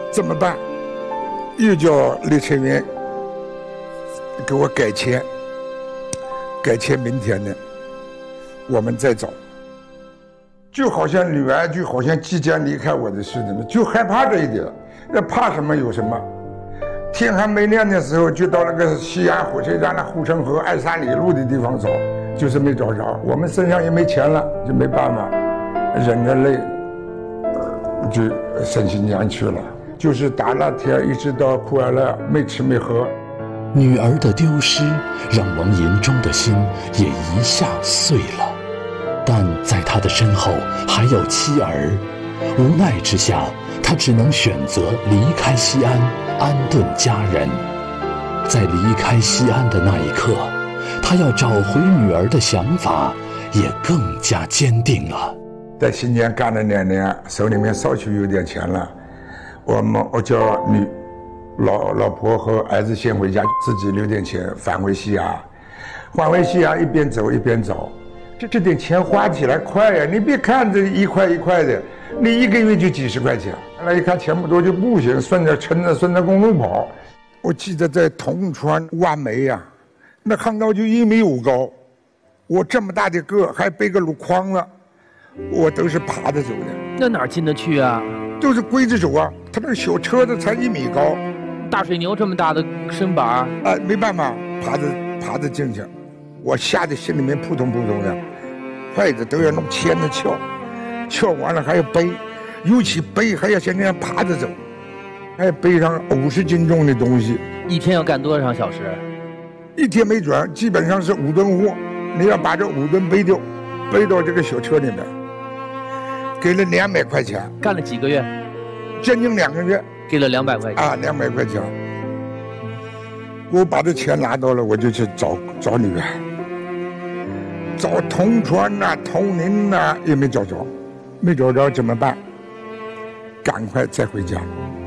怎么办？又叫李成云给我改签明天的，我们再找。就好像女儿就好像即将离开我的似的，就害怕这一点。那怕什么有什么？天还没亮的时候，就到那个西安火车站的护城河23里路的地方找，就是没找着。我们身上也没钱了，就没办法，忍着泪就上新疆去了。就是打那天一直到库尔勒，没吃没喝。 女儿的丢失让王银忠的心也一下碎了，但在他的身后还有妻儿，无奈之下，他只能选择离开西安，安顿家人。在离开西安的那一刻，他要找回女儿的想法也更加坚定了。 在新疆干了2年，手里面稍许有点钱了，我叫老婆和儿子先回家，自己留点钱返回西安。返回西安一边走一边找，这点钱花起来快呀！你别看这一块一块的，你1个月就几十块钱。那一看钱不多就不行，顺着公路跑。我记得在铜川挖煤呀，那巷道就1.5米高，我这么大的个还背个箩筐了，我都是爬着走的。 那哪进得去啊？ 都是跪着走啊，他那个小车子才1米高。 大水牛这么大的身板没办法，爬着进去，我吓得心里面扑通扑通的，筷子都要弄牵着撬完了还要背，尤其背还要像那样爬着走，还要背上50斤重的东西。 一天要干多少小时？ 一天没准，基本上是5吨货，你要把这5吨背到这个小车里面，给了200块钱。 干了几个月？ 将近2个月。 给了200块钱啊，200块钱。我把这钱拿到了，我就去找女儿，找铜川呐、铜陵呐，也没找着，没找着怎么办？赶快再回家。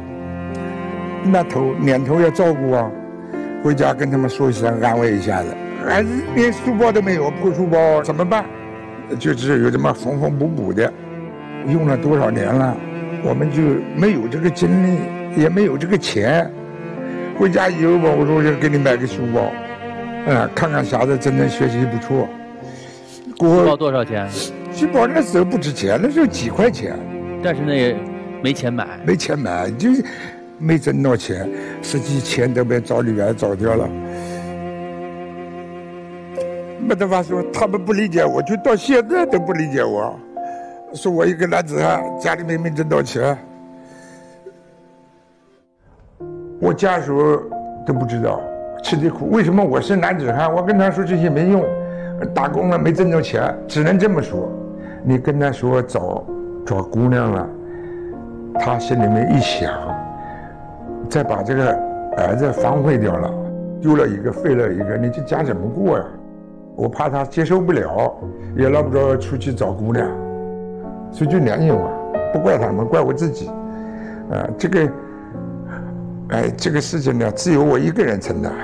年头要照顾啊，回家跟他们说一声，安慰一下子。孩子连书包都没有，破书包怎么办？就是有这么缝缝补补的，用了多少年了。我们就没有这个精力，也没有这个钱。回家以后吧，我说我要给你买个书包，看看小子真正学习不错。 书包多少钱？ 书包那时候不值钱，那时候几块钱。 但是那也没钱买。 没钱买，就是没挣到钱，实际钱都被找女儿找掉了。没得法说，他们不理解我，就到现在都不理解我。说我一个男子汉，家里面没挣到钱，我家属都不知道，吃的苦。为什么我是男子汉？我跟他说这些没用，打工了没挣到钱，只能这么说。你跟他说找姑娘了，他心里面一想，再把这个儿子反悔掉了，丢了一个废了一个，你这家怎么过呀？我怕他接受不了，也捞不着出去找姑娘。所以就联系我，不怪他们，怪我自己。这个事情呢，只有我一个人承担。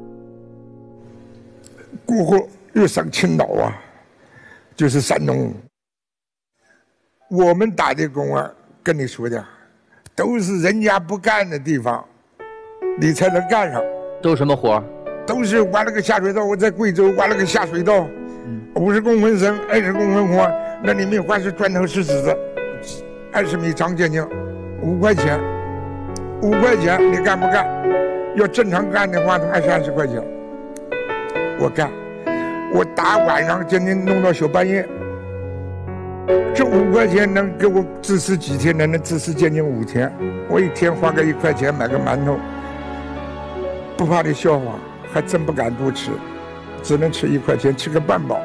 过后又上青岛啊，就是山东。我们打的工啊，跟你说的，都是人家不干的地方，你才能干上。 都是什么活？ 都是挖了个下水道，我在贵州挖了个下水道，50公分深，20公分宽。那里面还是砖头石子的，20米长，将近5块钱，5块钱你干不干？要正常干的话，20-30块钱。我干，我打晚上将近弄到小半夜。这5块钱能给我支持几天呢？能支持将近5天。我一天花个1块钱买个馒头，不怕你笑话，还真不敢多吃，只能吃1块钱，吃个半饱。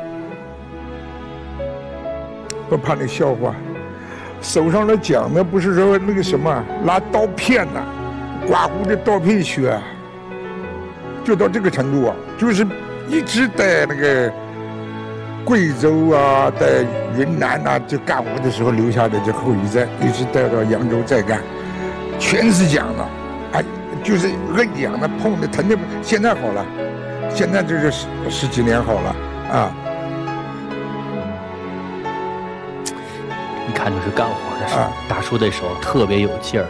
不怕你笑话，手上的讲呢，不是说那个什么拿刀片呐，刮胡的刀片削，就到这个程度啊，就是一直在那个贵州啊，在云南啊，就干活的时候留下的这后遗症，一直带到扬州再干，全是讲的，哎，就是硬讲的，碰的疼的，现在好了，现在这是10几年好了啊。 一看就是干活的时候，大叔这手特别有劲儿。